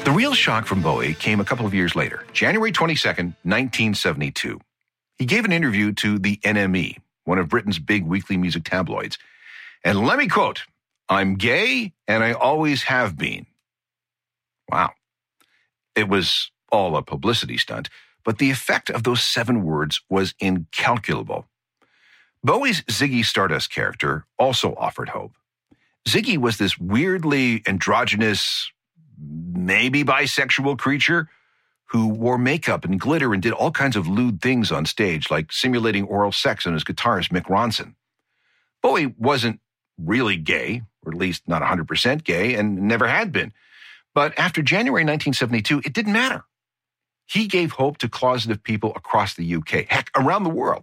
The real shock from Bowie came a couple of years later, January 22nd, 1972. He gave an interview to the NME, one of Britain's big weekly music tabloids. And let me quote, "I'm gay and I always have been." Wow. It was all a publicity stunt, but the effect of those 7 words was incalculable. Bowie's Ziggy Stardust character also offered hope. Ziggy was this weirdly androgynous, maybe bisexual creature who wore makeup and glitter and did all kinds of lewd things on stage, like simulating oral sex on his guitarist Mick Ronson. Bowie wasn't really gay, or at least not 100% gay, and never had been. But after January 1972, it didn't matter. He gave hope to closeted people across the UK, heck, around the world.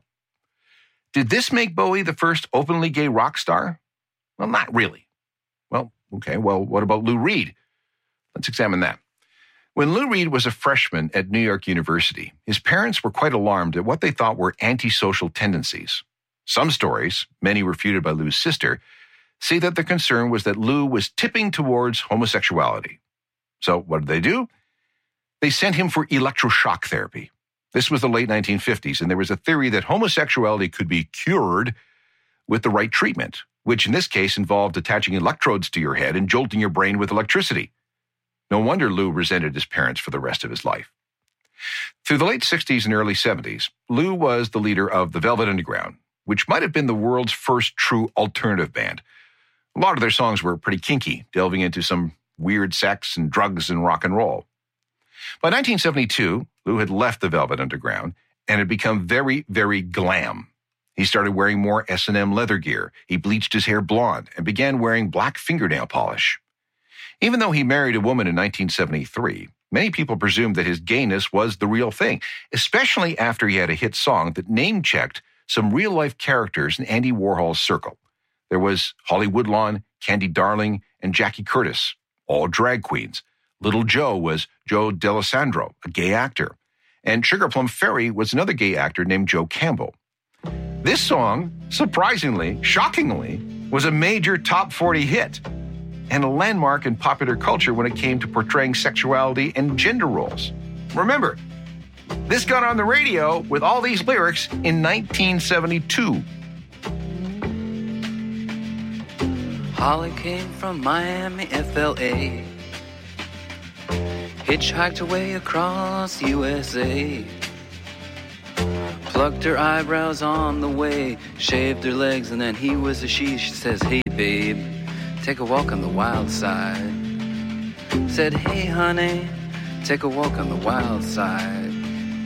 Did this make Bowie the first openly gay rock star? Well, not really. Well, what about Lou Reed? Let's examine that. When Lou Reed was a freshman at New York University, his parents were quite alarmed at what they thought were antisocial tendencies. Some stories, many refuted by Lou's sister, say that their concern was that Lou was tipping towards homosexuality. So what did they do? They sent him for electroshock therapy. This was the late 1950s, and there was a theory that homosexuality could be cured with the right treatment, which in this case involved attaching electrodes to your head and jolting your brain with electricity. No wonder Lou resented his parents for the rest of his life. Through the late 60s and early 70s, Lou was the leader of the Velvet Underground, which might have been the world's first true alternative band. A lot of their songs were pretty kinky, delving into some weird sex and drugs and rock and roll. By 1972, Lou had left the Velvet Underground and had become very, very glam. He started wearing more S&M leather gear. He bleached his hair blonde and began wearing black fingernail polish. Even though he married a woman in 1973, many people presumed that his gayness was the real thing, especially after he had a hit song that name-checked some real-life characters in Andy Warhol's circle. There was Holly Woodlawn, Candy Darling, and Jackie Curtis, all drag queens. Little Joe was Joe D'Alessandro, a gay actor. And Sugar Plum Fairy was another gay actor named Joe Campbell. This song, surprisingly, shockingly, was a major top 40 hit and a landmark in popular culture when it came to portraying sexuality and gender roles. Remember, this got on the radio with all these lyrics in 1972. Holly came from Miami, FLA. Hitchhiked away across USA. Plucked her eyebrows on the way. Shaved her legs and then he was a she. She says, "Hey babe, take a walk on the wild side." Said, "Hey honey, take a walk on the wild side."